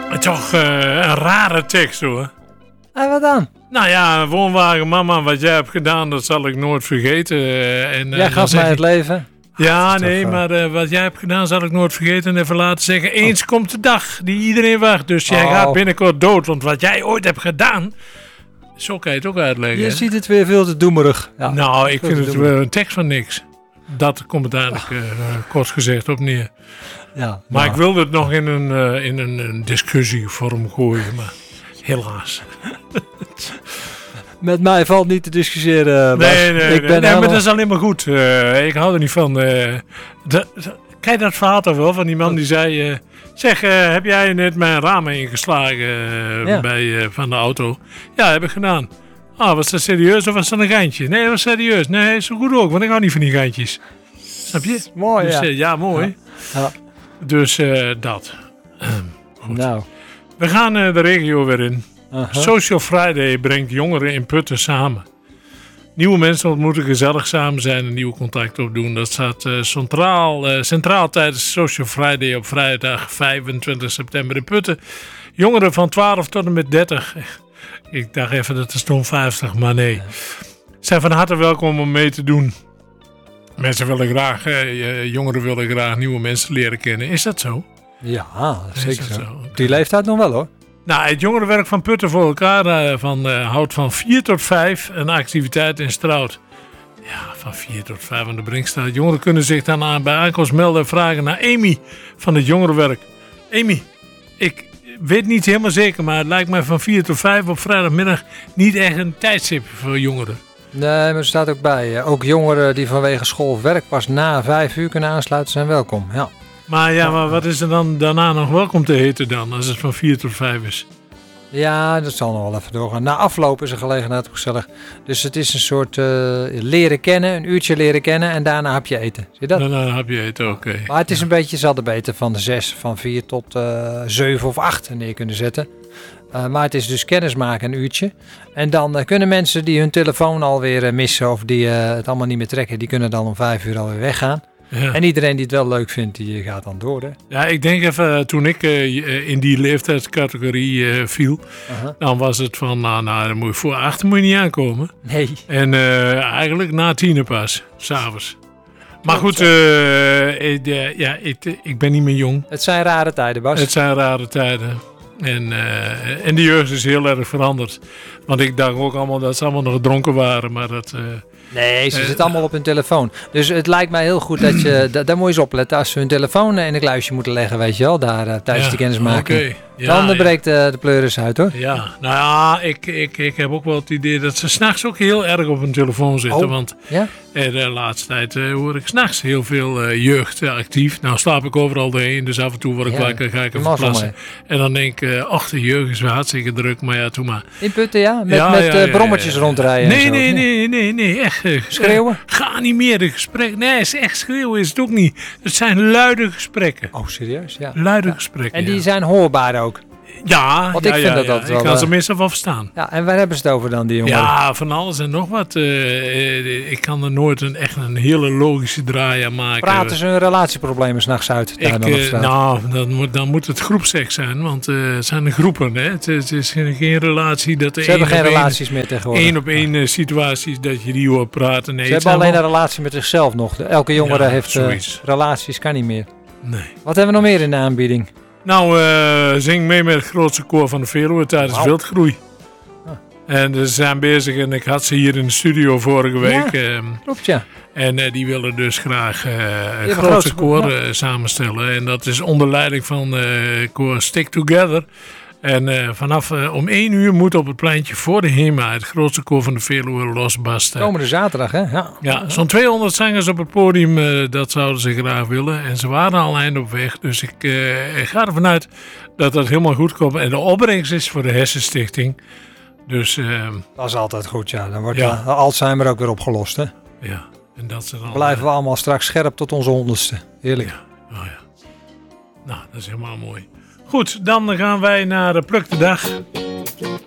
Toch een rare tekst hoor. En wat dan? Nou ja, woonwagen mama, wat jij hebt gedaan, dat zal ik nooit vergeten. Jij gaf mij het leven. Ja, nee, maar wat jij hebt gedaan zal ik nooit vergeten. En even laten zeggen, eens komt de dag die iedereen wacht. Dus jij gaat binnenkort dood. Want wat jij ooit hebt gedaan, zo kan je het ook uitleggen. Je ziet het weer veel te doemerig. Ja, nou, ik vind het een tekst van niks. Dat komt het eigenlijk kort gezegd op neer. Ja, maar ik wilde het nog in een discussievorm gooien, maar helaas. Met mij valt niet te discussiëren, Bas. Nee, maar dat is alleen maar goed. Ik hou er niet van. Kijk dat verhaal toch wel van die man die zei... zeg, heb jij net mijn ramen ingeslagen van de auto? Ja, heb ik gedaan. Ah, was dat serieus of was dat een geintje? Nee, dat was serieus. Nee, zo goed ook, want ik hou niet van die geintjes. Snap je? Mooi, dus, ja, mooi. Ja. Dus dat. Goed. Nou. We gaan de regio weer in. Social Friday brengt jongeren in Putten samen. Nieuwe mensen ontmoeten, gezellig samen zijn en nieuwe contacten opdoen. Dat staat centraal tijdens Social Friday op vrijdag 25 september in Putten. Jongeren van 12 tot en met 30. Ik dacht even dat er stond 50, maar nee. Zijn van harte welkom om mee te doen. Jongeren willen graag nieuwe mensen leren kennen. Is dat zo? Ja, zeker zo. Op die leeftijd nog wel hoor. Nou, het jongerenwerk van Putten voor elkaar houdt van 4 tot 5 een activiteit in Strout. Ja, van 4 tot 5 aan de Brinkstraat. Jongeren kunnen zich dan bij aankomst melden en vragen naar Amy van het jongerenwerk. Amy, ik weet niet helemaal zeker, maar het lijkt mij van 4 tot 5 op vrijdagmiddag niet echt een tijdstip voor jongeren. Nee, maar er staat ook bij. Ook jongeren die vanwege school of werk pas na 5 uur kunnen aansluiten zijn welkom. Ja. Maar wat is er dan daarna nog welkom te heten dan, als het van 4 tot 5 is? Ja, dat zal nog wel even doorgaan. Na afloop is een gelegenheid gezellig. Dus het is een soort leren kennen, een uurtje leren kennen en daarna hapje eten. Zie je dat? Daarna hapje eten, oké. Maar het is een beetje, ze hadden beter van de 6, van 4 tot 7 of 8 neer kunnen zetten. Maar het is dus kennismaken een uurtje. En dan kunnen mensen die hun telefoon alweer missen of die het allemaal niet meer trekken, die kunnen dan om 5 uur alweer weggaan. Ja. En iedereen die het wel leuk vindt, die gaat dan door. Hè? Ja, ik denk even, toen ik in die leeftijdscategorie viel, dan was het van, dan moet je voor 8 moet je niet aankomen. Nee. En eigenlijk na 10 pas, s'avonds. Maar goed, ik ben niet meer jong. Het zijn rare tijden, Bas. Het zijn rare tijden. En de jeugd is heel erg veranderd. Want ik dacht ook allemaal dat ze allemaal nog dronken waren, maar dat... Nee, ze zitten allemaal op hun telefoon. Dus het lijkt mij heel goed dat je... Daar moet je eens opletten. Als ze hun telefoon in een kluisje moeten leggen, weet je wel. Daar tijdens de kennismaking. Okay. Dan breekt de pleuris uit, hoor. Ja, nou ja, ik heb ook wel het idee dat ze 's nachts ook heel erg op hun telefoon zitten. Oh, want ja? De laatste tijd hoor ik 's nachts heel veel jeugd actief. Nou slaap ik overal doorheen, dus af en toe word ik wakker, ga ik even plassen. En dan denk ik, ach, de jeugd is hartstikke druk, maar ja, doe maar. In Putten, ja? Met brommetjes rondrijden Nee, echt. Schreeuwen? Ga niet meer de gesprekken. Nee, is echt schreeuwen is het ook niet. Het zijn luide gesprekken. Oh, serieus? Ja. Luide gesprekken. En die zijn hoorbaar ook? Ja, want ik vind dat wel... Ik kan ze meestal wel verstaan. Ja, en waar hebben ze het over dan, die jongeren? Ja, van alles en nog wat. Ik kan er nooit een hele logische draai aan maken. Praten ze hun relatieproblemen 's nachts uit? Dan moet het groepseks zijn, want het zijn de groepen. Hè? Het is geen relatie dat... Ze hebben geen relaties meer tegenwoordig. 1-op-1 situaties dat je die hoort praten. Nee, ze hebben alleen een relatie met zichzelf nog. Elke jongere heeft relaties, kan niet meer. Nee. Wat hebben we nog meer in de aanbieding? Nou, zing mee met het grootste koor van de Veluwe tijdens Wildgroei. En ze zijn bezig en ik had ze hier in de studio vorige week. Ja, klopt, ja. En die willen dus graag het grootste koor samenstellen. En dat is onder leiding van koor Stick Together. En vanaf om 1 uur moet op het pleintje voor de HEMA het grootste koor van de Veluwe losbarsten. Komende zaterdag, hè? Ja, zo'n 200 zangers op het podium, dat zouden ze graag willen. En ze waren al eind op weg, dus ik ga ervan uit dat dat helemaal goed komt. En de opbrengst is voor de Hersenstichting. Dus, dat is altijd goed, ja. Dan wordt de Alzheimer ook weer opgelost, hè? Ja. En dat ze dan blijven we allemaal straks scherp tot onze 100ste. Heerlijk. Ja. Oh, ja. Nou, dat is helemaal mooi. Goed, dan gaan wij naar de Pluk de Dag.